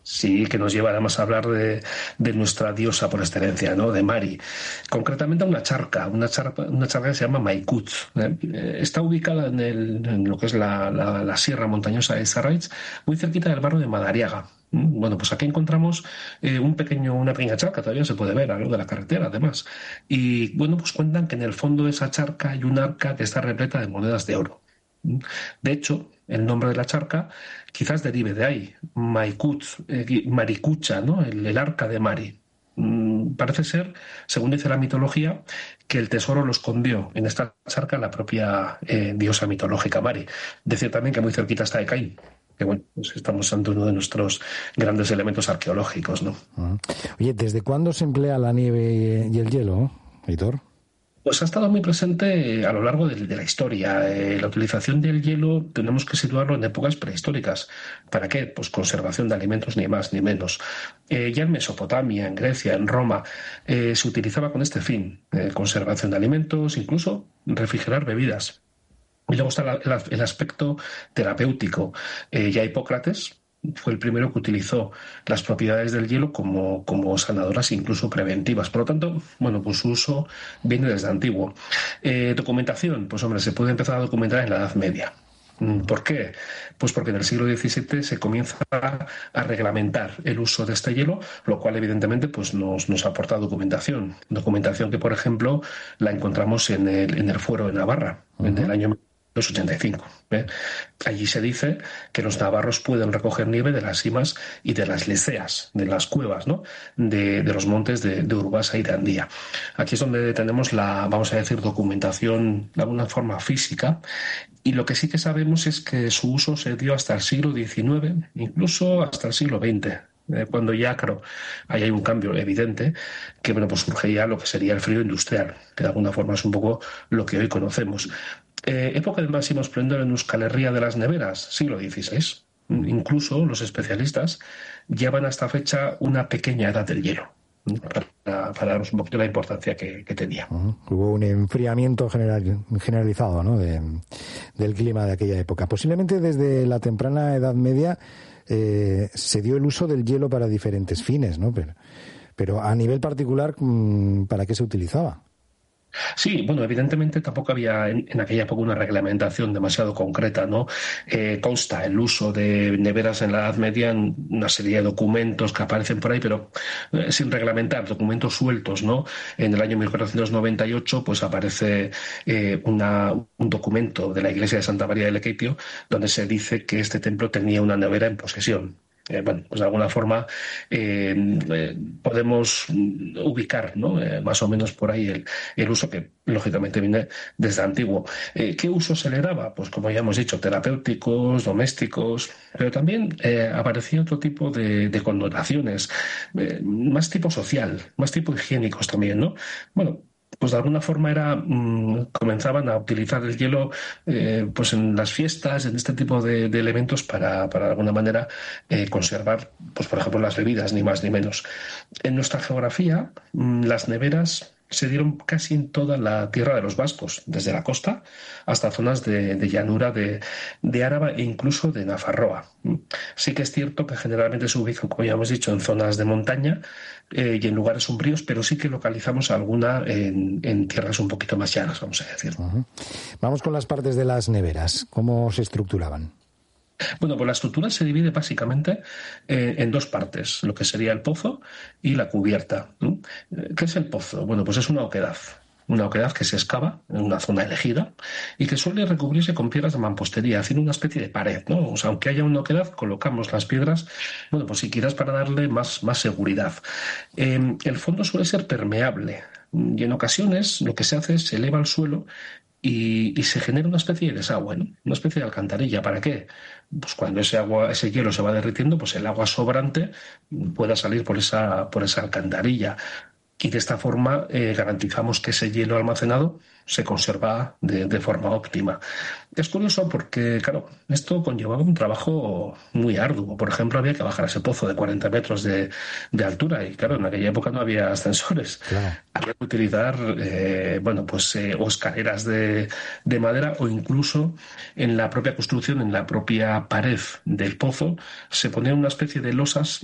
Sí, que nos lleva además a hablar de nuestra diosa por excelencia, ¿no? De Mari. Concretamente a una charca que se llama Maikut. Está ubicada en lo que es la sierra montañosa de Sarraix, muy cerquita del barrio de Madariaga. Bueno, pues aquí encontramos una pequeña charca, todavía se puede ver a lo de la carretera, además. Y bueno, pues cuentan que en el fondo de esa charca hay un arca que está repleta de monedas de oro. De hecho, el nombre de la charca quizás derive de ahí, Maikut, Maricucha, ¿no? El arca de Mari. Parece ser, según dice la mitología, que el tesoro lo escondió en esta charca la propia diosa mitológica Mari. Decir también que muy cerquita está de Caín, que bueno, pues estamos ante uno de nuestros grandes elementos arqueológicos, ¿no? Uh-huh. Oye, ¿desde cuándo se emplea la nieve y el hielo, Aitor? Pues ha estado muy presente a lo largo de la historia. La utilización del hielo tenemos que situarlo en épocas prehistóricas. ¿Para qué? Pues conservación de alimentos, ni más ni menos. Ya en Mesopotamia, en Grecia, en Roma, se utilizaba con este fin. Conservación de alimentos, incluso refrigerar bebidas. Y luego está el aspecto terapéutico. Ya Hipócrates fue el primero que utilizó las propiedades del hielo como sanadoras e incluso preventivas. Por lo tanto, bueno, pues su uso viene desde antiguo. Documentación, pues hombre, se puede empezar a documentar en la Edad Media. ¿Por qué? Pues porque en el siglo XVII se comienza a reglamentar el uso de este hielo, lo cual evidentemente pues nos aporta documentación. Documentación que, por ejemplo, la encontramos en el Fuero de Navarra, en el año 85. Allí se dice que los navarros pueden recoger nieve de las simas y de las leseas, de las cuevas, ¿no? de los montes de Urbasa y de Andía. Aquí es donde tenemos vamos a decir, documentación de alguna forma física, y lo que sí que sabemos es que su uso se dio hasta el siglo XIX, incluso hasta el siglo XX. Cuando ya, claro, ahí hay un cambio evidente, que bueno, pues surge ya lo que sería el frío industrial, que de alguna forma es un poco lo que hoy conocemos. Época del máximo esplendor en Euskal Herria de las neveras, siglo XVI. Incluso los especialistas llevan a esta fecha una pequeña edad del hielo, para darnos un poquito la importancia que tenía. Hubo un enfriamiento generalizado, ¿no? del clima de aquella época. Posiblemente desde la temprana Edad Media se dio el uso del hielo para diferentes fines, ¿no? Pero a nivel particular, ¿para qué se utilizaba? Sí, bueno, evidentemente tampoco había en aquella época una reglamentación demasiado concreta, ¿no? Consta el uso de neveras en la Edad Media en una serie de documentos que aparecen por ahí, pero sin reglamentar, documentos sueltos, ¿no? En el año 1498 pues aparece un documento de la iglesia de Santa María de Lekeitio donde se dice que este templo tenía una nevera en posesión. Bueno, pues de alguna forma podemos ubicar, ¿no? Más o menos por ahí el uso que lógicamente viene desde antiguo. ¿Qué uso se le daba? Pues como ya hemos dicho, terapéuticos, domésticos, pero también aparecía otro tipo de connotaciones, más tipo social, más tipo higiénicos también, ¿no? Bueno, pues de alguna forma comenzaban a utilizar el hielo pues en las fiestas, en este tipo de elementos para de alguna manera conservar, pues por ejemplo, las bebidas, ni más ni menos. En nuestra geografía, las neveras se dieron casi en toda la tierra de los vascos, desde la costa hasta zonas de llanura de Áraba e incluso de Nafarroa. Sí que es cierto que generalmente se ubican, como ya hemos dicho, en zonas de montaña y en lugares sombríos, pero sí que localizamos alguna en tierras un poquito más llanas, vamos a decir. Vamos con las partes de las neveras. ¿Cómo se estructuraban? Bueno, pues la estructura se divide básicamente en dos partes, lo que sería el pozo y la cubierta. ¿Qué es el pozo? Bueno, pues es una oquedad que se excava en una zona elegida y que suele recubrirse con piedras de mampostería, haciendo una especie de pared, ¿no? O sea, aunque haya una oquedad, colocamos las piedras, bueno, pues si quieras para darle más seguridad. El fondo suele ser permeable y en ocasiones lo que se hace es se eleva al suelo y se genera una especie de desagüe, ¿no? Una especie de alcantarilla. ¿Para qué? Pues cuando ese hielo se va derritiendo, pues el agua sobrante pueda salir por esa alcantarilla. Y de esta forma garantizamos que ese hielo almacenado se conserva de forma óptima. Es curioso porque, claro, esto conllevaba un trabajo muy arduo. Por ejemplo, había que bajar ese pozo de 40 metros de altura y, claro, en aquella época no había ascensores. Claro. Había que utilizar, o escaleras de madera, o incluso en la propia construcción, en la propia pared del pozo, se ponía una especie de losas